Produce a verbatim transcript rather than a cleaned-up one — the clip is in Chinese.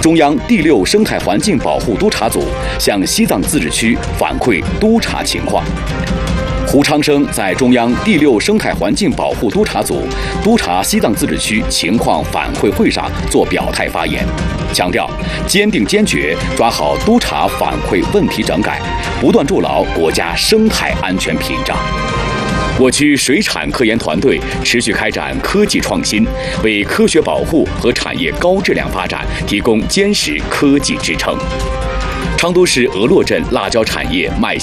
中央第六生态环境保护督察组向西藏自治区反馈督查情况。胡昌生在中央第六生态环境保护督察组督查西藏自治区情况反馈会上作表态发言，强调坚定坚决抓好督查反馈问题整改，不断筑牢国家生态安全屏障。我区水产科研团队持续开展科技创新，为科学保护和产业高质量发展提供坚实科技支撑。昌都市俄洛镇辣椒产业迈